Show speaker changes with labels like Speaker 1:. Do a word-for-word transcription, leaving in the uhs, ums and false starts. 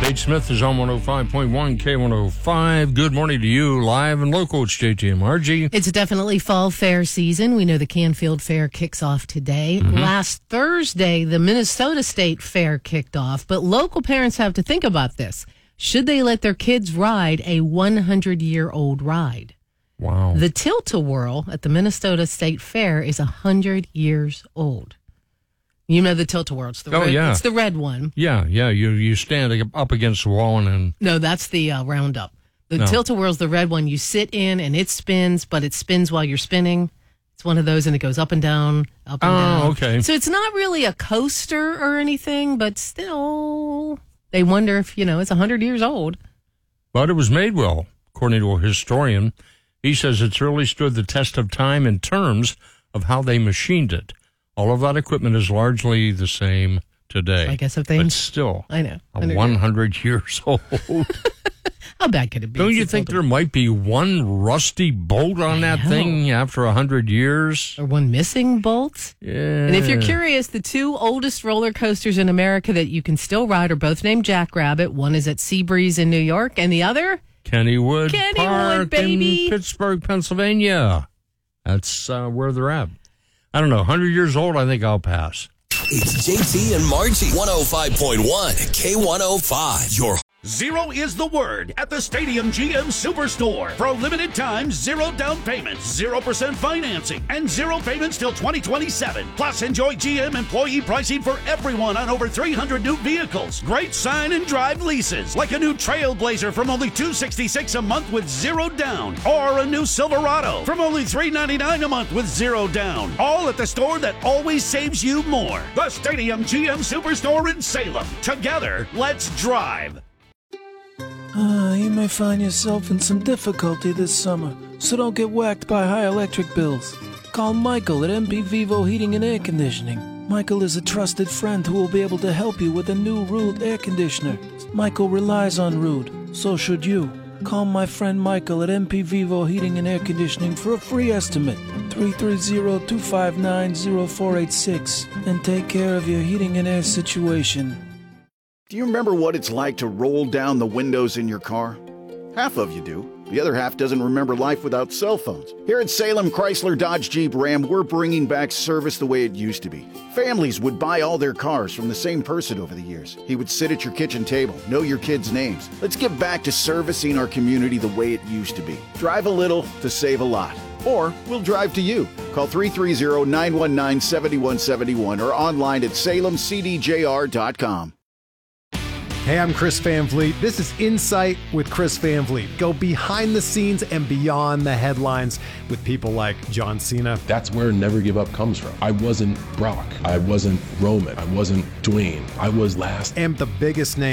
Speaker 1: Tate Smith is on one oh five point one K one oh five. Good morning to you, live and local. It's J T and Margie.
Speaker 2: It's definitely fall fair season. We know the Canfield Fair kicks off today. Mm-hmm. Last Thursday, the Minnesota State Fair kicked off, but local parents have to think about this. Should they let their kids ride a hundred-year-old ride?
Speaker 1: Wow.
Speaker 2: The Tilt-A-Whirl at the Minnesota State Fair is one hundred years old. You know the Tilt-A-Whirl. It's the
Speaker 1: oh,
Speaker 2: red,
Speaker 1: yeah.
Speaker 2: It's the red one.
Speaker 1: Yeah, yeah. You you stand up against the wall and then...
Speaker 2: No, that's the uh, Roundup. The
Speaker 1: No.
Speaker 2: Tilt-A-Whirl's the red one. You sit in and it spins, but it spins while you're spinning. It's one of those and it goes up and down, up and
Speaker 1: Oh,
Speaker 2: down.
Speaker 1: okay.
Speaker 2: So it's not really a coaster or anything, but still, they wonder if, you know, it's one hundred years old.
Speaker 1: But it was made well, according to a historian. He says it's really stood the test of time in terms of how they machined it. All of that equipment is largely the same today.
Speaker 2: I guess if they...
Speaker 1: But still,
Speaker 2: I know.
Speaker 1: a one hundred years old.
Speaker 2: How bad could it be?
Speaker 1: Don't
Speaker 2: It's
Speaker 1: you
Speaker 2: a
Speaker 1: think
Speaker 2: Tilt-A-Whirl.
Speaker 1: there might be one rusty bolt on
Speaker 2: I
Speaker 1: that
Speaker 2: know.
Speaker 1: thing after one hundred years?
Speaker 2: Or one missing bolt?
Speaker 1: Yeah.
Speaker 2: And if you're curious, the two oldest roller coasters in America that you can still ride are both named Jackrabbit. One is at Seabreeze in New York, and the other...
Speaker 1: Kennywood,
Speaker 2: Kennywood,
Speaker 1: Park
Speaker 2: baby.
Speaker 1: in Pittsburgh, Pennsylvania. That's uh, where they're at. I don't know, one hundred years old, I think I'll pass.
Speaker 3: It's J T and Margie, one oh five point one K one oh five. Your
Speaker 4: Zero is the word at the Stadium G M Superstore. For a limited time, zero down payments, zero percent financing, and zero payments till twenty twenty-seven. Plus, enjoy G M employee pricing for everyone on over three hundred new vehicles. Great sign and drive leases, like a new Trailblazer from only two hundred sixty-six dollars a month with zero down, or a new Silverado from only three hundred ninety-nine dollars a month with zero down. All at the store that always saves you more. The Stadium G M Superstore in Salem. Together, let's drive.
Speaker 5: Uh, you may find yourself in some difficulty this summer, so don't get whacked by high electric bills. Call Michael at M P Vivo Heating and Air Conditioning. Michael is a trusted friend who will be able to help you with a new Rude air conditioner. Michael relies on Rude, so should you. Call my friend Michael at M P Vivo Heating and Air Conditioning for a free estimate, three three zero, two five nine, zero four eight six, and take care of your heating and air situation.
Speaker 6: Do you remember what it's like to roll down the windows in your car? Half of you do. The other half doesn't remember life without cell phones. Here at Salem Chrysler Dodge Jeep Ram, we're bringing back service the way it used to be. Families would buy all their cars from the same person over the years. He would sit at your kitchen table, know your kids' names. Let's get back to servicing our community the way it used to be. Drive a little to save a lot. Or we'll drive to you. Call three three zero, nine one nine, seven one seven one or online at salem c d j r dot com.
Speaker 7: Hey, I'm Chris Van Vliet. This is Insight with Chris Van Vliet. Go behind the scenes and beyond the headlines with people like John Cena.
Speaker 8: That's where Never Give Up comes from. I wasn't Brock. I wasn't Roman. I wasn't Dwayne. I was last.
Speaker 7: And the biggest name